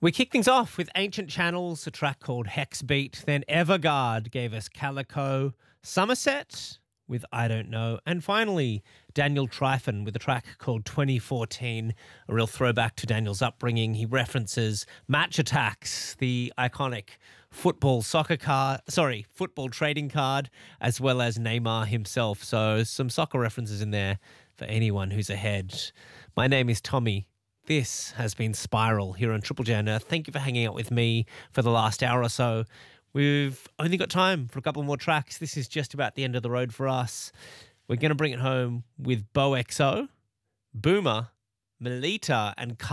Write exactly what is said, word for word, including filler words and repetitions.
We kick things off with Ancient Channels, a track called Hexbeat. Then Everguard gave us Calico. Somerset with I Don't Know. And finally, Daniel Tryfon with a track called twenty fourteen, a real throwback to Daniel's upbringing. He references Match Attacks, the iconic football soccer card, sorry, football trading card, as well as Neymar himself. So some soccer references in there for anyone who's ahead. My name is Tommy. This has been Spiral here on Triple J on Earth. Thank you for hanging out with me for the last hour or so. We've only got time for a couple more tracks. This is just about the end of the road for us. We're going to bring it home with Bo X O, Boomer, Melita, and